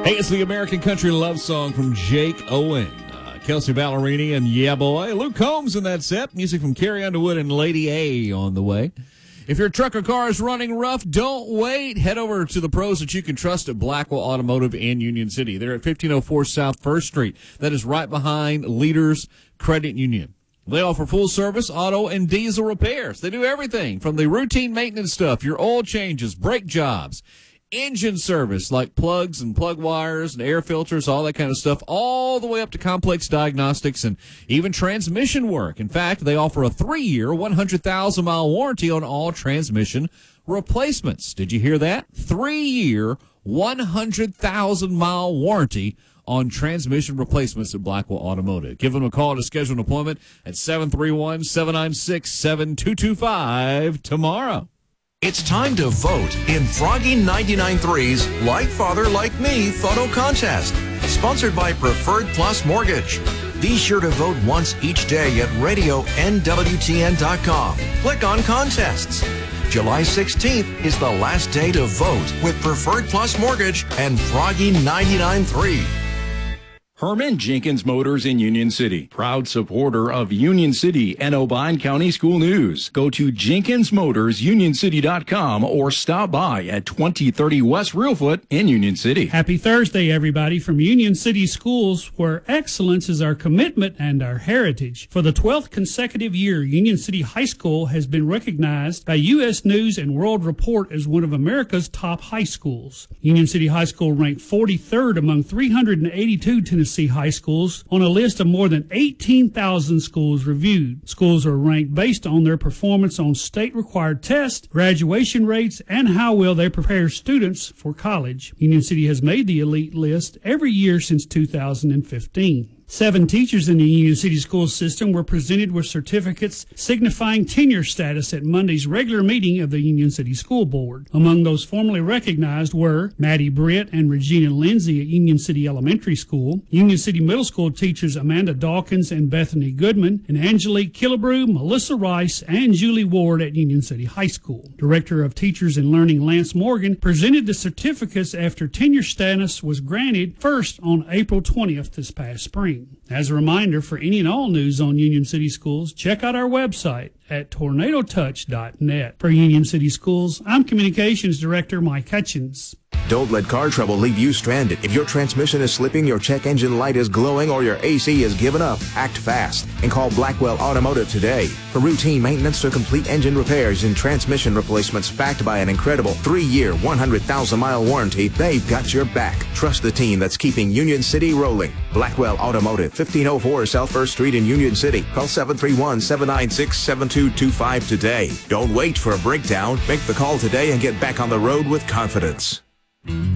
Hey, it's the American Country Love Song from Jake Owen. Kelsey Ballerini and Yeah Boy. Luke Combs in that set. Music from Carrie Underwood and Lady A on the way. If your truck or car is running rough, don't wait. Head over to the pros that you can trust at Blackwell Automotive in Union City. They're at 1504 South 1st Street. That is right behind Leaders Credit Union. They offer full-service auto and diesel repairs. They do everything from the routine maintenance stuff, your oil changes, brake jobs, engine service like plugs and plug wires and air filters, all that kind of stuff, all the way up to complex diagnostics and even transmission work. In fact, they offer a 3-year, 100,000-mile warranty on all transmission replacements. Did you hear that? 3-year, 100,000-mile warranty on transmission replacements at Blackwell Automotive. Give them a call to schedule an appointment at 731-796-7225 tomorrow. It's time to vote in Froggy 99.3's Like Father, Like Me photo contest, sponsored by Preferred Plus Mortgage. Be sure to vote once each day at radionwtn.com. Click on Contests. July 16th is the last day to vote with Preferred Plus Mortgage and Froggy 99.3. Herman Jenkins Motors in Union City, proud supporter of Union City and Obion County School News. Go to JenkinsMotorsUnionCity.com or stop by at 2030 West Reelfoot in Union City. Happy Thursday, everybody, from Union City Schools, where excellence is our commitment and our heritage. For the 12th consecutive year, Union City High School has been recognized by U.S. News and World Report as one of America's top high schools. Union City High School ranked 43rd among 382 Tennessee high schools on a list of more than 18,000 schools reviewed. Schools are ranked based on their performance on state-required tests, graduation rates, and how well they prepare students for college. Union City has made the elite list every year since 2015. 7 teachers in the Union City school system were presented with certificates signifying tenure status at Monday's regular meeting of the Union City School Board. Among those formally recognized were Maddie Britt and Regina Lindsay at Union City Elementary School, Union City Middle School teachers Amanda Dawkins and Bethany Goodman, and Angelique Killebrew, Melissa Rice, and Julie Ward at Union City High School. Director of Teachers and Learning Lance Morgan presented the certificates after tenure status was granted first on April 20th this past spring. As a reminder, for any and all news on Union City Schools, check out our website at tornadotouch.net. For Union City Schools, I'm Communications Director Mike Hutchins. Don't let car trouble leave you stranded. If your transmission is slipping, your check engine light is glowing, or your AC is giving up, act fast and call Blackwell Automotive today. For routine maintenance to complete engine repairs and transmission replacements backed by an incredible 3-year, 100,000-mile warranty, they've got your back. Trust the team that's keeping Union City rolling. Blackwell Automotive, 1504 South 1st Street in Union City. Call 731-796-7225 today. Don't wait for a breakdown. Make the call today and get back on the road with confidence.